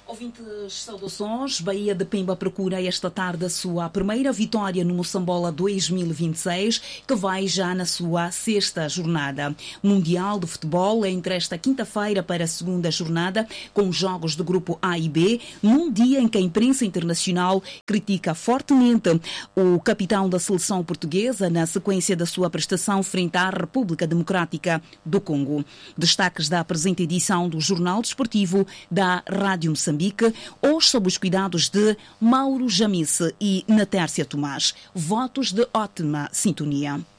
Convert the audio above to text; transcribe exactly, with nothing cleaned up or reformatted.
Ouvintes, saudações. Bahia de Pemba procura esta tarde a sua primeira vitória no Moçambola dois mil e vinte e seis, que vai já na sua sexta jornada. Mundial de Futebol entre esta quinta-feira para a segunda jornada, com jogos do grupo A e B, num dia em que a imprensa internacional critica fortemente o capitão da seleção portuguesa na sequência da sua prestação frente à República Democrática do Congo. Destaques da presente edição do Jornal Desportivo da Rádio Moçambique, hoje sob os cuidados de Mauro Jamice e Natércia Tomás. Votos de ótima sintonia.